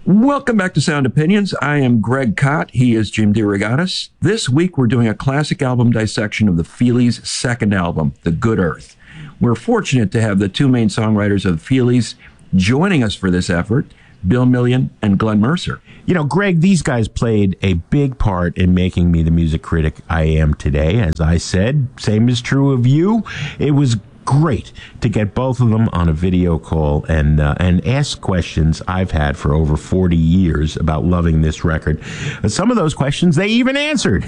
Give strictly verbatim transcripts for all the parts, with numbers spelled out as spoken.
Welcome back to Sound Opinions. I am Greg Kot. He is Jim DeRogatis. This week, we're doing a classic album dissection of the Feelies' second album, The Good Earth. We're fortunate to have the two main songwriters of the Feelies joining us for this effort, Bill Million and Glenn Mercer. You know, Greg, these guys played a big part in making me the music critic I am today. As I said, same is true of you. It was great to get both of them on a video call and uh, and ask questions I've had for over forty years about loving this record. And some of those questions they even answered.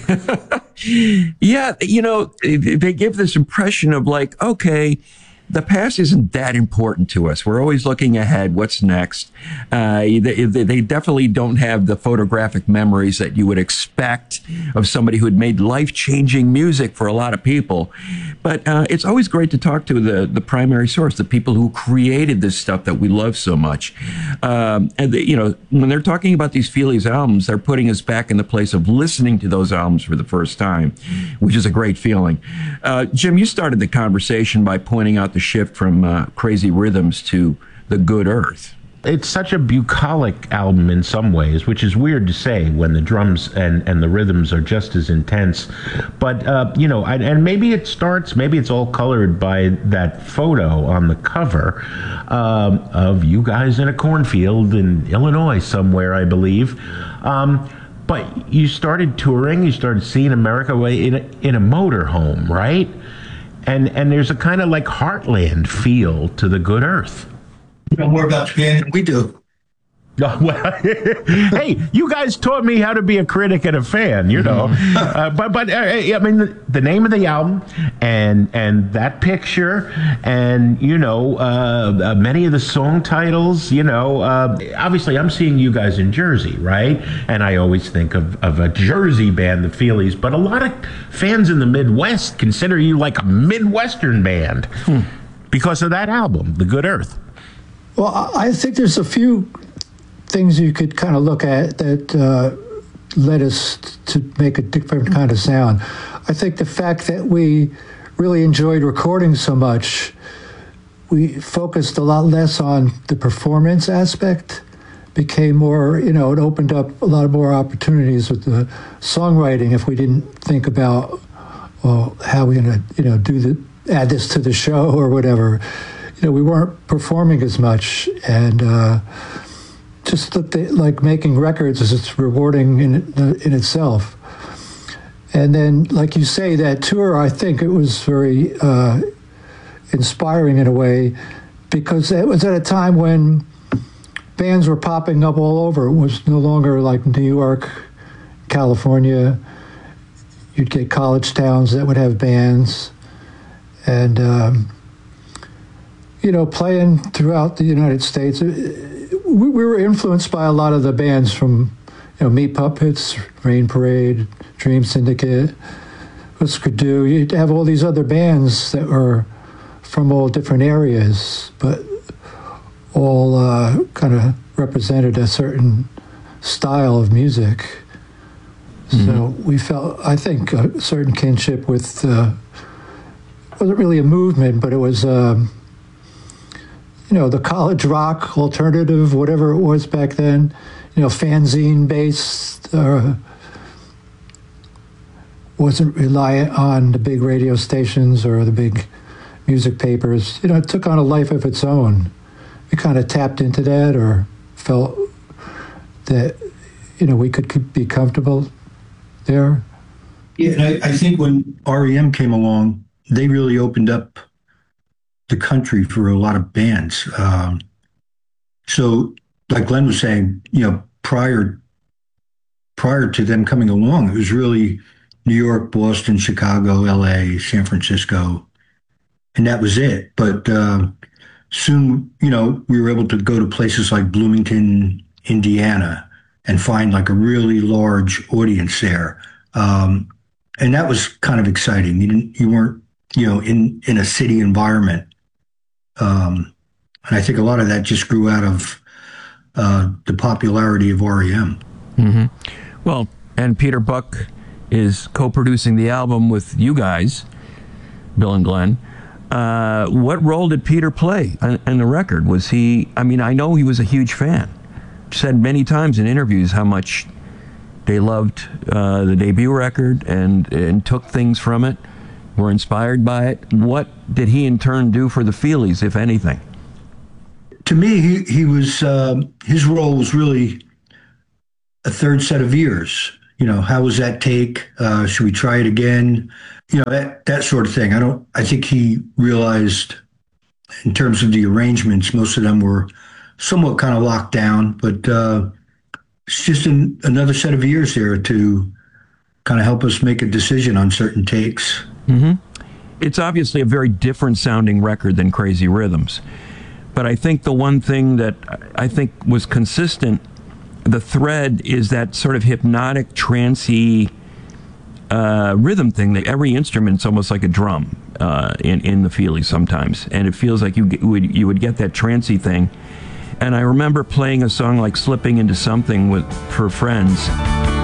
Yeah, you know, they give this impression of like, okay, the past isn't that important to us. We're always looking ahead. What's next? Uh, they, they definitely don't have the photographic memories that you would expect of somebody who had made life-changing music for a lot of people. But uh, it's always great to talk to the, the primary source, the people who created this stuff that we love so much. Um, and, they, you know, when they're talking about these Feelies albums, they're putting us back in the place of listening to those albums for the first time, which is a great feeling. Uh, Jim, you started the conversation by pointing out the shift from uh, Crazy Rhythms to The Good Earth. It's such a bucolic album in some ways, which is weird to say when the drums and, and the rhythms are just as intense. But, uh, you know, and, and maybe it starts, maybe it's all colored by that photo on the cover um, of you guys in a cornfield in Illinois somewhere, I believe. Um, but you started touring, you started seeing America in a, in a motorhome, right? And and there's a kind of like heartland feel to The Good Earth. You know more about Japan than we do. Oh, well, hey, you guys taught me how to be a critic and a fan, you know. uh, but but uh, I mean, the, the name of the album and and that picture and, you know, uh, uh, many of the song titles, you know, uh, obviously I'm seeing you guys in Jersey, right? And I always think of, of a Jersey band, the Feelies, but a lot of fans in the Midwest consider you like a Midwestern band hmm. because of that album, The Good Earth. Well, I think there's a few things you could kind of look at that uh, led us to make a different kind of sound. I think the fact that we really enjoyed recording so much, we focused a lot less on the performance aspect, became more, you know, it opened up a lot of more opportunities with the songwriting if we didn't think about, well, how we're going to, you know, do the, add this to the show or whatever. You know, we weren't performing as much, and uh, just looked at, like making records is it's rewarding in in itself. And then, like you say, that tour, I think it was very uh, inspiring in a way, because it was at a time when bands were popping up all over. It was no longer like New York, California. You'd get college towns that would have bands, and um, you know, playing throughout the United States. We were influenced by a lot of the bands from, you know, Meat Puppets, Rain Parade, Dream Syndicate, Husker Du. You'd have all these other bands that were from all different areas, but all uh, kind of represented a certain style of music. Mm-hmm. So we felt, I think, a certain kinship with, uh, wasn't really a movement, but it was, um, you know, the college rock alternative, whatever it was back then, you know, fanzine based, uh, wasn't reliant on the big radio stations or the big music papers. You know, it took on a life of its own. We kind of tapped into that, or felt that, you know, we could be comfortable there. Yeah, and I, I think when R E M came along, they really opened up the country for a lot of bands. Um, so, like Glenn was saying, you know, prior prior to them coming along, it was really New York, Boston, Chicago, L A, San Francisco, and that was it. But uh, soon, you know, we were able to go to places like Bloomington, Indiana, and find like a really large audience there. Um, and that was kind of exciting. You didn't, you weren't, you know, in, in a city environment. Um, and I think a lot of that just grew out of uh, the popularity of R E M. Mm-hmm. Well, and Peter Buck is co-producing the album with you guys, Bill and Glenn. Uh, what role did Peter play in, in the record? Was he, I mean, I know he was a huge fan. said many times in interviews how much they loved uh, the debut record and, and took things from it, were inspired by it. What did he in turn do for the Feelies, if anything? To me, he, he was, uh, his role was really a third set of ears. You know, how was that take? Uh, should we try it again? You know, that, that sort of thing. I don't, I think he realized in terms of the arrangements, most of them were somewhat kind of locked down, but uh, it's just an, another set of ears there to kind of help us make a decision on certain takes. Mm-hmm. It's obviously a very different sounding record than Crazy Rhythms. But I think the one thing that I think was consistent, the thread, is that sort of hypnotic, trancey uh, rhythm thing that every instrument's almost like a drum uh, in, in the Feelies sometimes. And it feels like you get, would, you would get that trancey thing. And I remember playing a song like Slipping Into Something with for friends.